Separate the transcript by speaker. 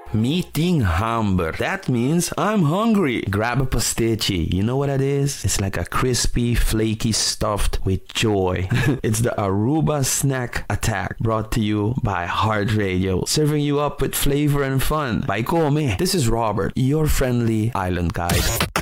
Speaker 1: Meeting hamburger. That means I'm hungry. Grab a pastici. You know what that is? It's like a crispy, flaky stuffed with joy. It's the Aruba Snack Attack, brought to you by Heart Radio, serving you up with flavor and fun. By Come. This is Robert, your friendly island guide.